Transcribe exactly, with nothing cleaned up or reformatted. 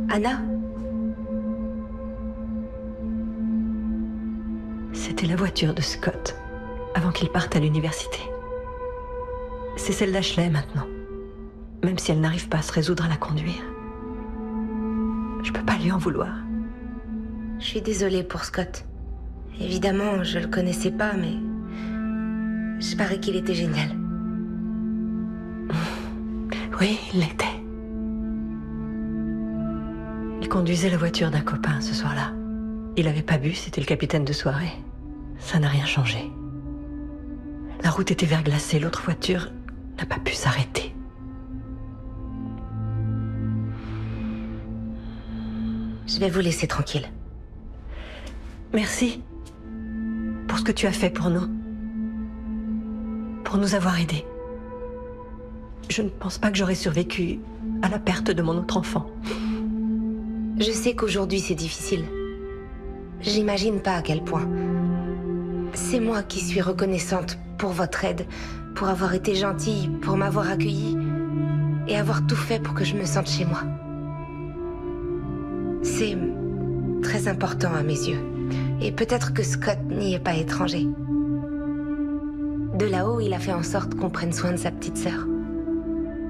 Anna? C'était la voiture de Scott, avant qu'il parte à l'université. C'est celle d'Ashley maintenant, même si elle n'arrive pas à se résoudre à la conduire. Je peux pas lui en vouloir. Je suis désolée pour Scott. Évidemment, je le connaissais pas, mais... je parie qu'il était génial. Oui, il l'était. Il conduisait la voiture d'un copain ce soir-là. Il avait pas bu, c'était le capitaine de soirée. Ça n'a rien changé. La route était verglacée, l'autre voiture n'a pas pu s'arrêter. Je vais vous laisser tranquille. Merci pour ce que tu as fait pour nous. Pour nous avoir aidés. Je ne pense pas que j'aurais survécu à la perte de mon autre enfant. Je sais qu'aujourd'hui c'est difficile. J'imagine pas à quel point. C'est moi qui suis reconnaissante pour votre aide, pour avoir été gentille, pour m'avoir accueillie et avoir tout fait pour que je me sente chez moi. C'est très important à mes yeux. Et peut-être que Scott n'y est pas étranger. De là-haut, il a fait en sorte qu'on prenne soin de sa petite sœur.